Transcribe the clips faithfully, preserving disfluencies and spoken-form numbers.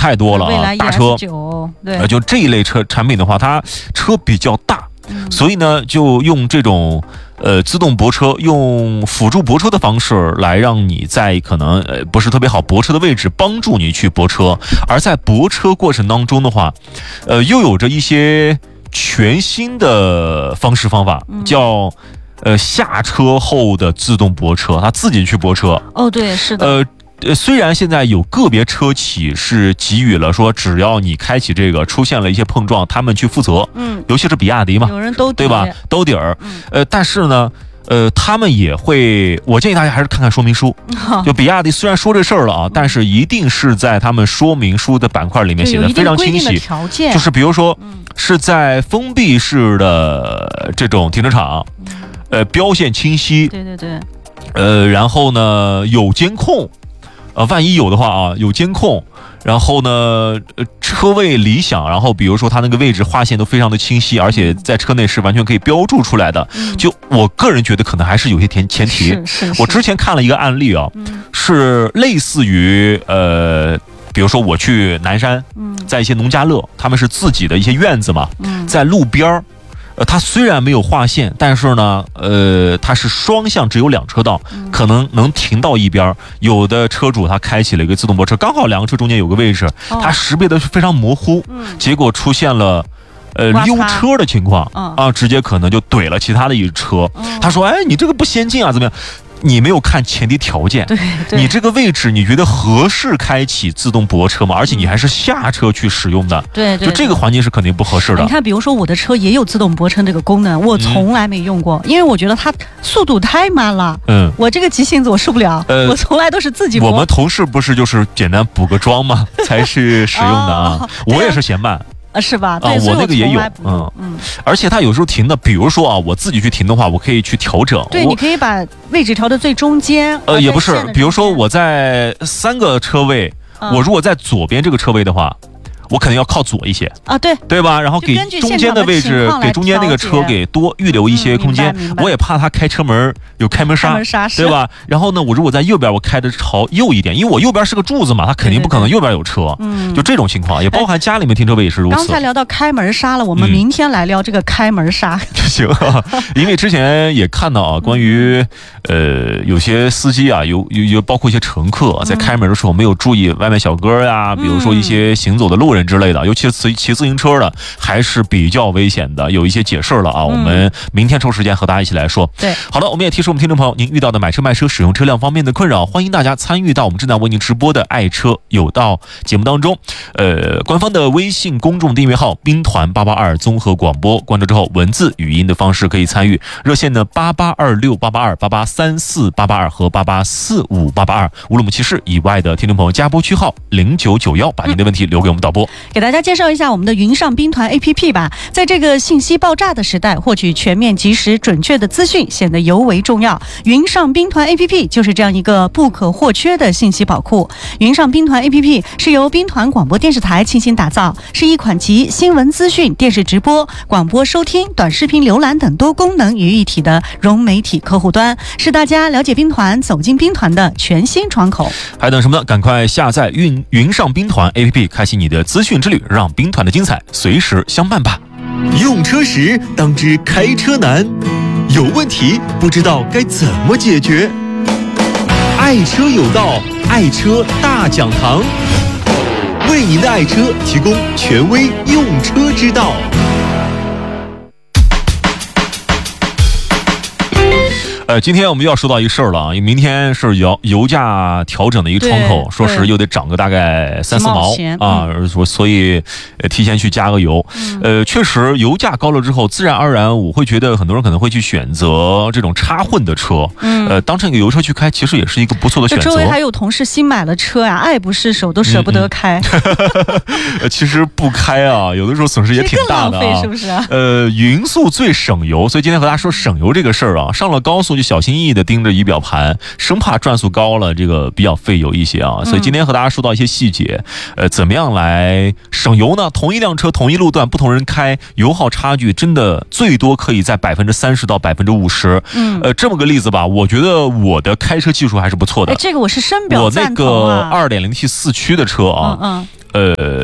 太多了啊，大车， 对， 呃，就这一类车产品的话，它车比较大，嗯、所以呢，就用这种呃自动泊车，用辅助泊车的方式来让你在可能呃不是特别好泊车的位置，帮助你去泊车。而在泊车过程当中的话，呃，又有着一些全新的方式方法，嗯、叫。呃，下车后的自动泊车，他自己去泊车。 哦，对，是的。 呃，虽然现在有个别车企是给予了说，只要你开启这个出现了一些碰撞，他们去负责。嗯，尤其是比亚迪嘛， 有人兜底， 对吧？兜底儿。嗯、呃，但是呢。呃，他们也会，我建议大家还是看看说明书。就比亚迪虽然说这事儿了啊，但是一定是在他们说明书的板块里面写的非常清晰。就是比如说，是在封闭式的这种停车场，呃，标线清晰。 对对对。 呃，然后呢，有监控，呃，万一有的话啊，有监控。然后呢，呃，车位理想，然后比如说它那个位置划线都非常的清晰，而且在车内是完全可以标注出来的。嗯、就我个人觉得可能还是有些前前提。 是是是我之前看了一个案例啊，嗯、是类似于呃，比如说我去南山，嗯、在一些农家乐，他们是自己的一些院子嘛，嗯、在路边儿。呃，它虽然没有划线，但是呢，呃，它是双向，只有两车道，嗯、可能能停到一边。有的车主他开启了一个自动泊车，刚好两个车中间有个位置，哦、它识别的是非常模糊，嗯、结果出现了呃溜车的情况，嗯、啊，直接可能就怼了其他的一车。嗯、他说：“哎，你这个不先进啊，怎么样？”你没有看前提条件， 对，对你这个位置你觉得合适开启自动泊车吗？而且你还是下车去使用的， 对， 就这个环境是肯定不合适的。 你看，比如说我的车也有自动泊车这个功能，我从来没用过，嗯、因为我觉得它速度太慢了，嗯，我这个急性子我受不了，呃，我从来都是自己泊。 我们同事不是就是简单补个桩吗？才是使用的啊，哦、我也是嫌慢。 啊，是吧？ 啊，我那个也有，嗯嗯，而且它有时候停的，比如说啊，我自己去停的话，我可以去调整。 对，你可以把位置调到最中间。 呃，也不是，比如说我在三个车位，嗯、我如果在左边这个车位的话。我肯定要靠左一些啊，对对吧？然后给中间的位置，给中间那个车给多预留一些空间。嗯、我也怕他开车门有开门刹，对吧？然后呢，我如果在右边，我开的朝右一点，因为我右边是个柱子嘛，他肯定不可能右边有车。嗯，就这种情况，也包含家里面停车位也是如此。 刚才聊到开门刹了，我们明天来聊这个开门刹。 行、啊，因为之前也看到啊，关于呃有些司机啊，有有有包括一些乘客在开门的时候没有注意外卖小哥呀、啊，比如说一些行走的路人。之类的，尤其是骑自行车的，还是比较危险的，有一些解释了啊。嗯、我们明天抽时间和大家一起来说。 对， 好的，我们也提示我们听众朋友，您遇到的买车卖车使用车辆方面的困扰，欢迎大家参与到我们正在为您直播的爱车有道节目当中。呃，官方的微信公众订阅号兵团八八二综合广播，关注之后文字语音的方式可以参与。热线呢八八二六八八二八八三四八八二和八八四五八八二，乌鲁木齐市以外的听众朋友加拨区号零九九幺，把您的问题留给我们导播。嗯给大家介绍一下我们的云上兵团 A P P 吧。在这个信息爆炸的时代，获取全面、及时、准确的资讯显得尤为重要。云上兵团 A P P 就是这样一个不可或缺的信息宝库。云上兵团 A P P 是由兵团广播电视台倾心打造，是一款集新闻资讯、电视直播、广播收听、短视频浏览等多功能于一体的融媒体客户端，是大家了解兵团、走进兵团的全新窗口。 还等什么呢？赶快下载云云上兵团 A P P， 开启你的资讯之旅，让兵团的精彩随时相伴吧。 用车时当知开车难，有问题不知道该怎么解决。爱车有道，爱车大讲堂，为您的爱车提供权威用车之道。 呃，今天我们又要说到一个事儿了啊，因为明天是油油价调整的一个窗口，说是又得涨个大概三四毛啊，所、嗯、所以呃提前去加个油。嗯、呃，确实油价高了之后，自然而然我会觉得很多人可能会去选择这种插混的车，嗯、呃，当成一个油车去开，其实也是一个不错的选择。 周围还有同事新买了车啊，爱不释手，都舍不得开。 嗯、其实不开啊，有的时候损失也挺大的啊， 是不是、啊？ 呃，匀速最省油，所以今天和大家说省油这个事儿啊，上了高速就小心翼翼的盯着仪表盘，生怕转速高了这个比较费油一些啊。所以今天和大家说到一些细节，呃，怎么样来省油呢？同一辆车同一路段不同人开，油耗差距真的最多可以在百分之三十到百分之五十。嗯，呃，这么个例子吧，我觉得我的开车技术还是不错的。 哎，这个我是深表赞同啊。我那个二点零 T 四驱的车啊，嗯嗯。呃，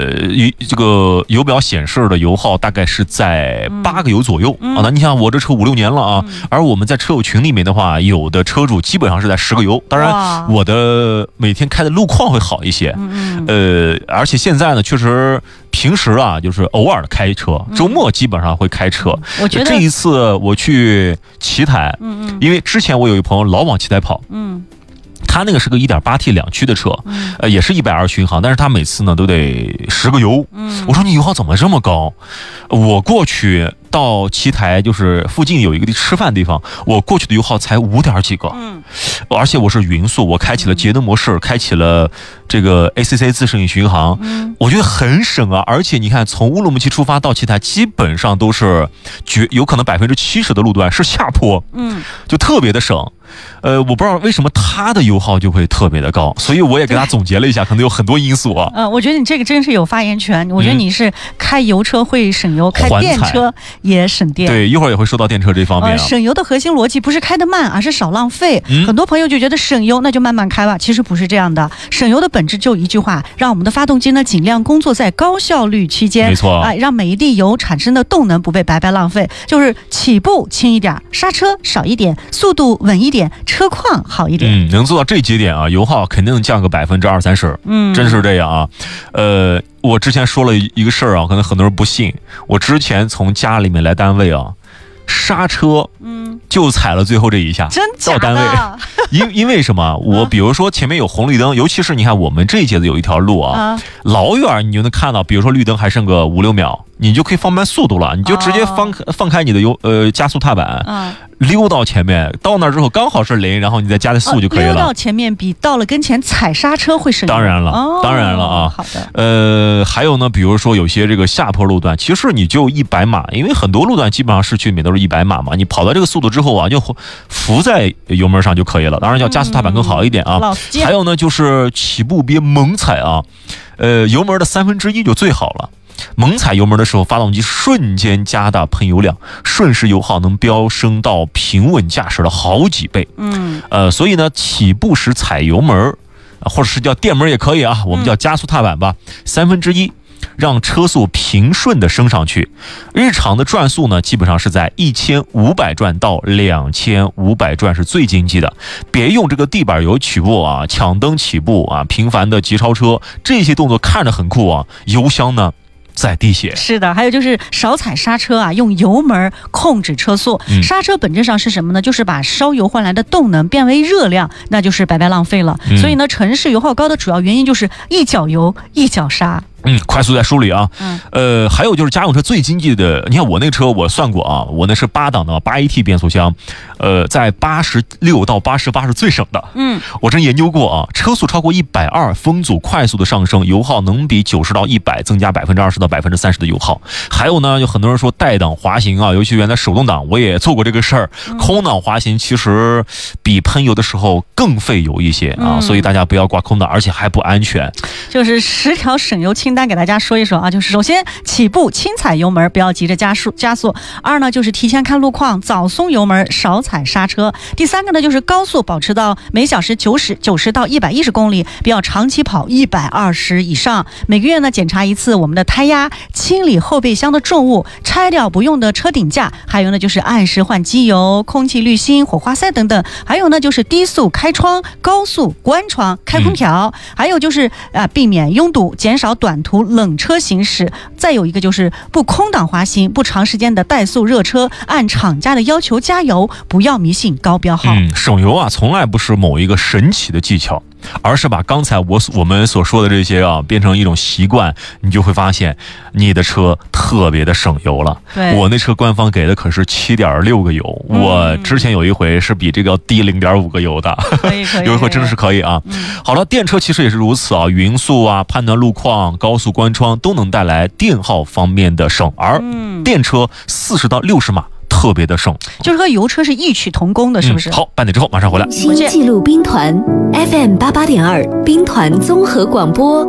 这个油表显示的油耗大概是在八个油左右、嗯、啊。那你想我这车五六年了啊、嗯，而我们在车友群里面的话，有的车主基本上是在十个油。当然，我的每天开的路况会好一些，嗯、呃，而且现在呢，确实平时啊，就是偶尔的开车，周末基本上会开车。嗯、 我觉得这一次我去奇台，嗯嗯，因为之前我有一个朋友老往奇台跑，嗯。他那个是个 一点八 T 两驱的车，嗯、呃，也是一百二巡航，但是他每次呢都得十个油。嗯，我说你油耗怎么这么高？我过去到奇台，就是附近有一个吃饭地方，我过去的油耗才五点几个。嗯，而且我是匀速，我开启了节能模式，嗯、开启了这个 A C C 自适应巡航，嗯，我觉得很省啊。而且你看，从乌鲁木齐出发到奇台，基本上都是绝有可能百分之七十的路段是下坡，嗯，就特别的省。呃，我不知道为什么它的油耗就会特别的高，所以我也给他总结了一下，可能有很多因素啊。 呃，我觉得你这个真是有发言权。我觉得你是开油车会省油，嗯、开电车也省电。 对，一会儿也会说到电车这方面、啊呃。省油的核心逻辑不是开得慢，而是少浪费。嗯、很多朋友就觉得省油那就慢慢开吧，其实不是这样的。省油的本质就一句话，让我们的发动机呢尽量工作在高效率区间。 没错。 啊、呃，让每一滴油产生的动能不被白白浪费。就是起步轻一点，刹车少一点，速度稳一点，车况好一点。 嗯，能做到这几点啊，油耗肯定降个百分之二三十。嗯，真是这样啊。呃，我之前说了一个事儿啊，可能很多人不信。我之前从家里面来单位啊，刹车，嗯，就踩了最后这一下， 真假的？ 到单位，因因为什么？我比如说前面有红绿灯，尤其是你看我们这一节子有一条路啊，啊老远你就能看到，比如说绿灯还剩个五六秒，你就可以放慢速度了，你就直接放、哦、放开你的油呃加速踏板。啊溜到前面，到那之后刚好是零，然后你再加的速就可以了。 溜到前面比到了跟前踩刹车会省油。 当然了，哦、当然了啊。 好的。 呃，还有呢，比如说有些这个下坡路段，其实你就一百码，因为很多路段基本上市区里面都是一百码嘛，你跑到这个速度之后啊，就扶在油门上就可以了。当然要加速踏板更好一点啊。 嗯、 还有呢，就是起步别猛踩啊，呃，油门的三分之一就最好了。猛踩油门的时候，发动机瞬间加大喷油量，瞬时油耗能飙升到平稳驾驶的好几倍。嗯，呃，所以呢，起步时踩油门，或者是叫电门也可以啊，我们叫加速踏板吧，三分之一，让车速平顺的升上去。日常的转速呢，基本上是在一千五百转到两千五百转是最经济的。别用这个地板油起步啊，抢灯起步啊，频繁的急超车，这些动作看着很酷啊，油箱呢在滴血。 是的，还有就是少踩刹车啊，用油门控制车速。嗯、刹车本质上是什么呢？就是把烧油换来的动能变为热量，那就是白白浪费了。嗯、所以呢，城市油耗高的主要原因就是一脚油一脚刹。 嗯，快速再梳理啊。嗯，呃，还有就是家用车最经济的，你看我那个车我算过啊，我那是八档的八 A T 变速箱，呃，在八十六到八十八是最省的。嗯，我真研究过啊，车速超过一百二，风阻快速的上升，油耗能比九十到一百增加百分之二十到百分之三十的油耗。还有呢，有很多人说带档滑行啊，尤其原来手动挡，我也做过这个事儿。嗯、空档滑行其实比喷油的时候更费油一些啊，嗯、所以大家不要挂空档，而且还不安全。 就是十条省油清单给大家说一说啊，就是首先起步轻踩油门，不要急着加速加速。二呢就是提前看路况，早松油门，少踩刹车。第三个呢就是高速保持到每小时九十九十到一百一十公里，不要长期跑一百二十以上。每个月呢检查一次我们的胎压，清理后备箱的重物，拆掉不用的车顶架，还有呢就是按时换机油、空气滤芯、火花塞等等。还有呢就是低速开窗，高速关窗，开空调。嗯、还有就是啊、呃、避免拥堵，减少短途冷车行驶。再有一个就是不空档滑行，不长时间的怠速热车，按厂家的要求加油，不要迷信高标号。 嗯，省油啊，从来不是某一个神奇的技巧，而是把刚才我我们所说的这些啊变成一种习惯，你就会发现你的车特别的省油了。 对， 我那车官方给的可是七点六个油，嗯、我之前有一回是比这个要低零点五个油的， 可以可以， 有一回真的是可以啊。嗯、好了，电车其实也是如此啊，匀速啊、判断路况、高速关窗都能带来电耗方面的省，而电车四十到六十码。特别的省， 就是和油车是异曲同工的，是不是？ 嗯、好，半点之后马上回来。 新纪录兵团 F M 八八点二，兵团综合广播。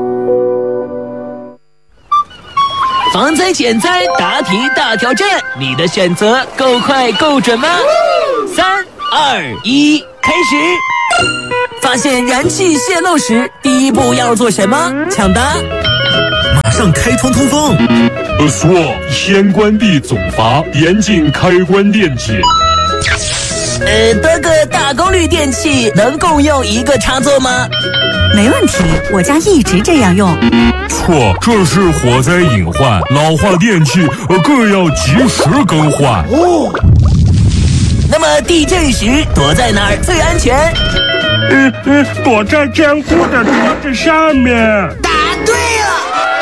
防灾减灾答题大挑战，你的选择够快够准吗？三二一，开始！发现燃气泄漏时，第一步要做什么？抢答。马上上开窗通风。 呃，说先关闭总阀，严禁开关电器。 呃，多个大功率电器能共用一个插座吗？ 没问题，我家一直这样用。 错，这是火灾隐患，老化电器呃更要及时更换。 哦，那么地震时躲在哪儿最安全？ 嗯嗯，躲在坚固的桌子上面。 答对了。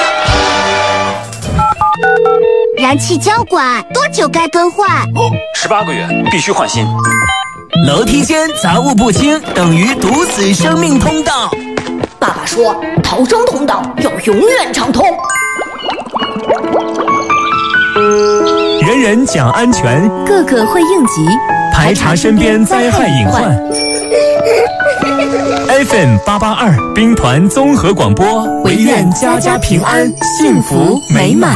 燃气交管多久该更换？ 哦，十八个月，必须换新。 楼梯间杂物不清，等于堵死生命通道。 爸爸说，逃生通道要永远畅通。 人人讲安全， 个个会应急， 排查身边灾害隐患。F M 八八二兵团综合广播，唯愿家家平安，幸福美满。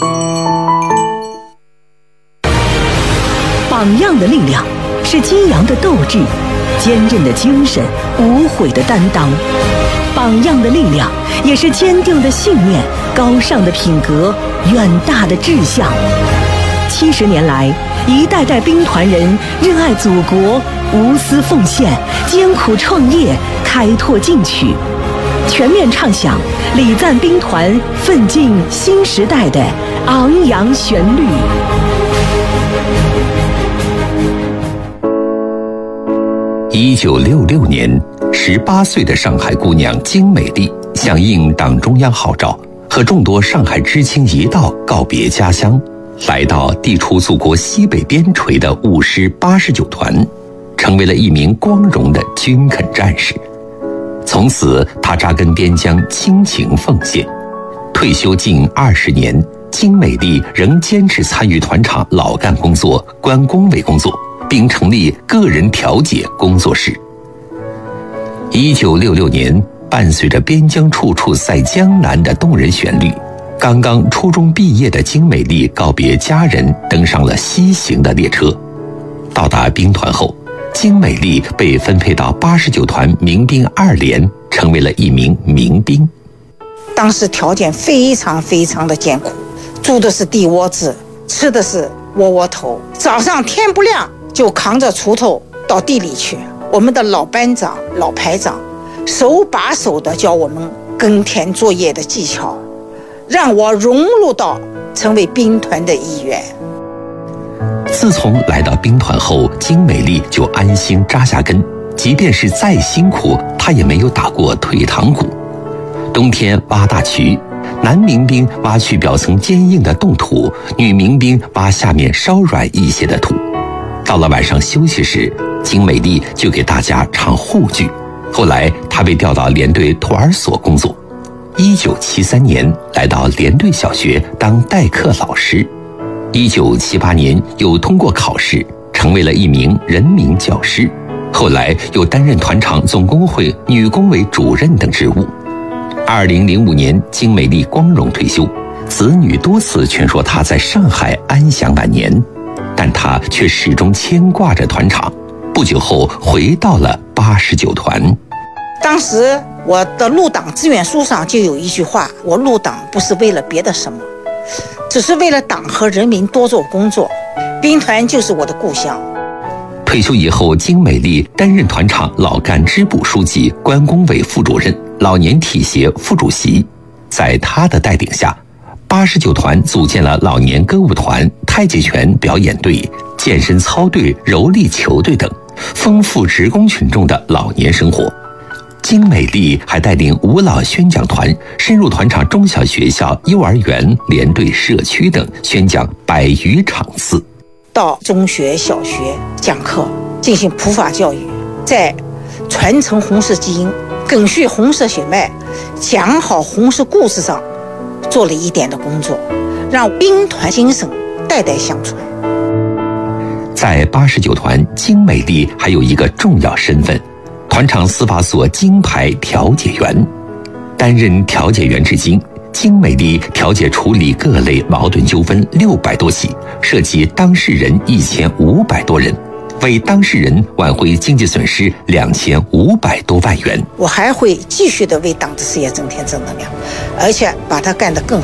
榜样的力量是激扬的斗志，坚韧的精神，无悔的担当。榜样的力量也是坚定的信念，高尚的品格，远大的志向。七十年来，一代代兵团人热爱祖国，无私奉献，艰苦创业，开拓进取，全面唱响礼赞兵团奋进新时代的昂扬旋律。 一九六六年，十八岁的上海姑娘金美丽响应党中央号召，和众多上海知青一道告别家乡，来到地处祖国西北边陲的五师八十九团，成为了一名光荣的军垦战士。从此，她扎根边疆，倾情奉献。退休近二十年，金美丽仍坚持参与团场老干工作、关工委工作，并成立个人调解工作室。一九六六年，伴随着边疆处处赛江南的动人旋律，刚刚初中毕业的金美丽告别家人，登上了西行的列车。到达兵团后，金美丽被分配到八十九团民兵二连，成为了一名民兵。 当时条件非常非常的艰苦，住的是地窝子，吃的是窝窝头，早上天不亮就扛着锄头到地里去。我们的老班长、老排长手把手的教我们耕田作业的技巧，让我融入到成为兵团的一员。 自从来到兵团后，金美丽就安心扎下根，即便是再辛苦，她也没有打过退堂鼓。冬天挖大渠，男民兵挖去表层坚硬的冻土，女民兵挖下面稍软一些的土。到了晚上休息时，金美丽就给大家唱沪剧。后来她被调到连队托儿所工作。一九七三年来到连队小学当代课老师。一九七八年又通过考试，成为了一名人民教师。后来又担任团场总工会女工委主任等职务。二零零五年，金美丽光荣退休，子女多次劝说她在上海安享晚年，但她却始终牵挂着团场。不久后回到了八十九团。 当时我的入党志愿书上就有一句话，我入党不是为了别的什么，只是为了党和人民多做工作，兵团就是我的故乡。 退休以后，金美丽担任团场老干支部书记、关工委副主任、老年体协副主席。在她的带领下，八十九团组建了老年歌舞团、太极拳表演队、健身操队、柔力球队等，丰富职工群众的老年生活。金美丽还带领舞蹈宣讲团深入团场中小学校、幼儿园、连队、社区等，宣讲百余场次。 到中学、小学讲课，进行普法教育，在传承红色基因、赓续红色血脉、讲好红色故事上做了一点的工作，让兵团精神代代相传。 在八十九团，金美丽还有一个重要身份，团场司法所金牌调解员。担任调解员至今，金美丽调解处理各类矛盾纠纷六百多起，涉及当事人一千五百多人，为当事人挽回经济损失两千五百多万元。 我还会继续的为党的事业增添正能量，而且把它干得更